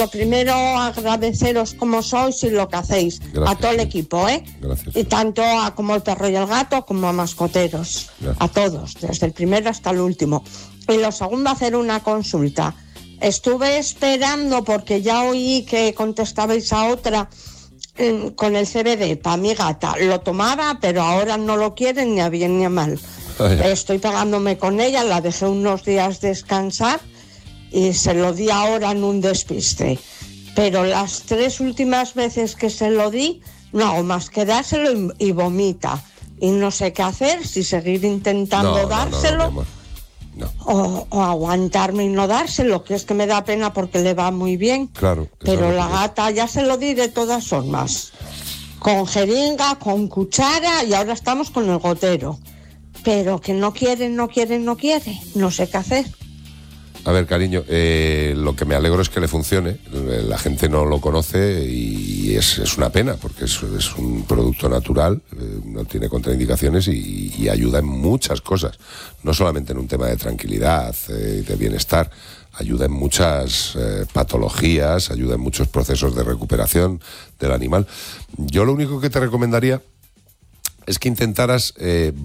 Lo primero, agradeceros como sois y lo que hacéis. Gracias. A todo el equipo, ¿eh? Gracias. Y tanto a como el perro y el gato, como a mascoteros. Gracias. A todos, desde el primero hasta el último. Y lo segundo, hacer una consulta. Estuve esperando, porque ya oí que contestabais a otra, con el CBD para mi gata. Lo tomaba, pero ahora no lo quiere ni a bien ni a mal. Estoy pegándome con ella, la dejé unos días descansar y se lo di ahora en un despiste. Pero las 3 últimas veces que se lo di, no hago más que dárselo y vomita. Y no sé qué hacer, si seguir intentando dárselo o aguantarme y no dárselo, que es que me da pena porque le va muy bien. Claro. Pero la gata ya se lo di de todas formas. Con jeringa, con cuchara y ahora estamos con el gotero. Pero que no quiere. No sé qué hacer. A ver, cariño, lo que me alegro es que le funcione. La gente no lo conoce y es una pena, porque es un producto natural, no tiene contraindicaciones y ayuda en muchas cosas. No solamente en un tema de tranquilidad y de bienestar. Ayuda en muchas patologías, ayuda en muchos procesos de recuperación del animal. Yo lo único que te recomendaría es que intentaras